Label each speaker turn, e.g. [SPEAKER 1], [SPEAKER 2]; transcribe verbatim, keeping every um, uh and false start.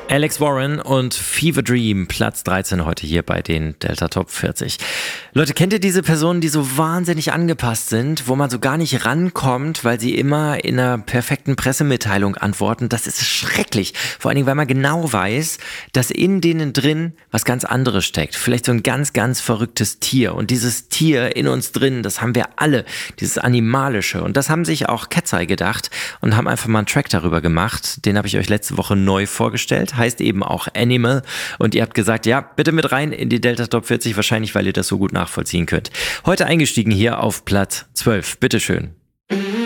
[SPEAKER 1] Alex Warren und Fever Dream, Platz dreizehn heute hier bei den Delta Top vierzig. Leute, kennt ihr diese Personen, die so wahnsinnig angepasst sind, wo man so gar nicht rankommt, weil sie immer in einer perfekten Pressemitteilung antworten? Das ist schrecklich. Vor allen Dingen, weil man genau weiß, dass in denen drin was ganz anderes steckt. Vielleicht so ein ganz, ganz verrücktes Tier. Und dieses Tier in uns drin, das haben wir alle, dieses Animalische. Und das haben sich auch Cat's-Eye gedacht und haben einfach mal einen Track darüber gemacht. Den habe ich euch letzte Woche neu vorgestellt. Heißt eben auch Animal. Und ihr habt gesagt, ja, bitte mit rein in die Delta Top vierzig, wahrscheinlich, weil ihr das so gut nachvollziehen könnt. Heute eingestiegen hier auf Platz zwölf. Bitteschön.
[SPEAKER 2] Mhm.